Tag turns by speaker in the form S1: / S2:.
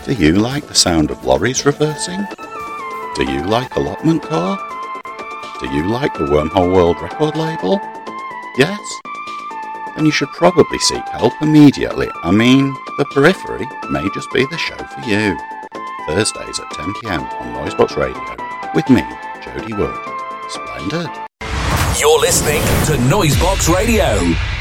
S1: Do you like the sound of lorries reversing? Do you like Allotment Core? Do you like the Wormhole World record label? Yes? Then you should probably seek help immediately. I mean, The Periphery may just be the show for you. Thursdays at 10 PM on Noisebox Radio with me, Jody Wood. Splendid.
S2: You're listening to Noisebox Radio.